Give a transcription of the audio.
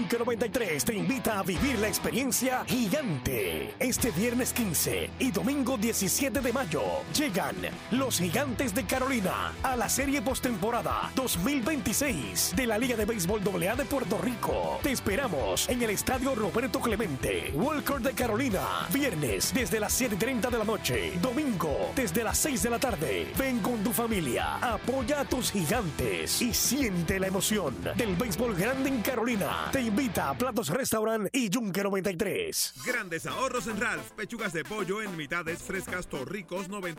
Yunque 93 te invita a vivir la experiencia gigante. Este viernes 15 y domingo 17 de mayo llegan los Gigantes de Carolina a la serie postemporada 2026 de la Liga de Béisbol AA de Puerto Rico. Te esperamos en el Estadio Roberto Clemente, Walker de Carolina. Viernes desde las 7:30 de la noche. Domingo desde las 6 de la tarde. Ven con tu familia, apoya a tus Gigantes y siente la emoción del béisbol grande en Carolina. Te invita a Platos Restaurant y Yunque 93. Grandes ahorros en Ralph. Pechugas de pollo en mitades frescas Torricos 90.